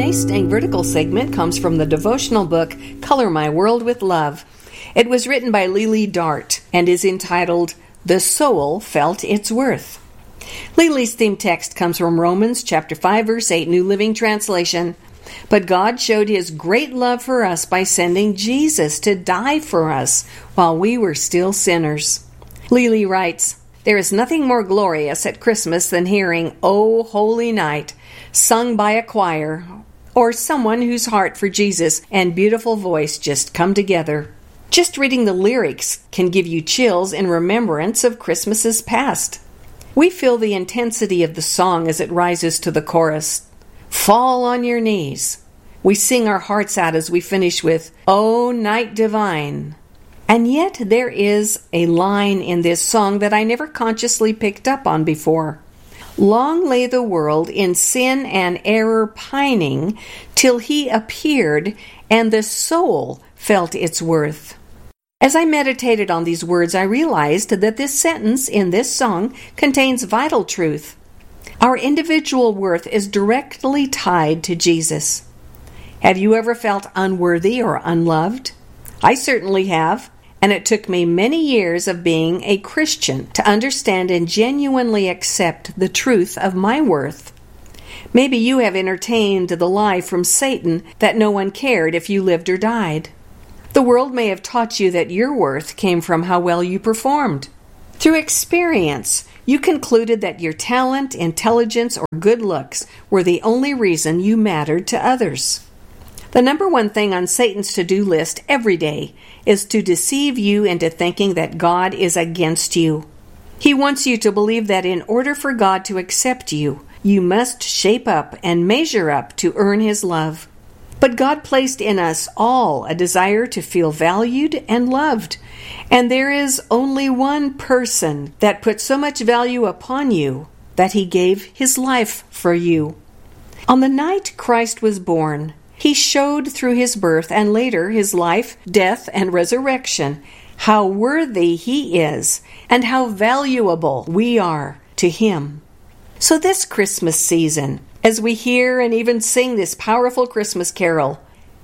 Today's Staying Vertical segment comes from the devotional book, Color My World with Love. It was written by Lily Dart and is entitled, The Soul Felt Its Worth. Lily's theme text comes from Romans chapter 5, verse 8, New Living Translation. But God showed His great love for us by sending Jesus to die for us while we were still sinners. Lily writes, There is nothing more glorious at Christmas than hearing "O Holy Night" sung by a choir or someone whose heart for Jesus and beautiful voice just come together. Just reading the lyrics can give you chills in remembrance of Christmases past. We feel the intensity of the song as it rises to the chorus. Fall on your knees. We sing our hearts out as we finish with, O Night Divine. And yet there is a line in this song that I never consciously picked up on before. Long lay the world in sin and error pining, till He appeared, and the soul felt its worth. As I meditated on these words, I realized that this sentence in this song contains vital truth. Our individual worth is directly tied to Jesus. Have you ever felt unworthy or unloved? I certainly have. And it took me many years of being a Christian to understand and genuinely accept the truth of my worth. Maybe you have entertained the lie from Satan that no one cared if you lived or died. The world may have taught you that your worth came from how well you performed. Through experience, you concluded that your talent, intelligence, or good looks were the only reason you mattered to others. The number one thing on Satan's to-do list every day is to deceive you into thinking that God is against you. He wants you to believe that in order for God to accept you, you must shape up and measure up to earn His love. But God placed in us all a desire to feel valued and loved, and there is only one person that put so much value upon you that He gave His life for you. On the night Christ was born, He showed through His birth and later His life, death, and resurrection how worthy He is and how valuable we are to Him. So this Christmas season, as we hear and even sing this powerful Christmas carol,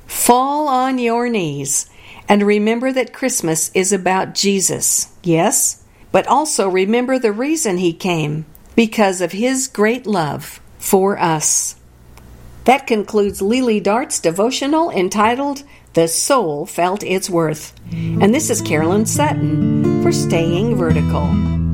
fall on your knees and remember that Christmas is about Jesus, yes, but also remember the reason He came, because of His great love for us. That concludes Lily Dart's devotional entitled, The Soul Felt Its Worth. And this is Carolyn Sutton for Staying Vertical.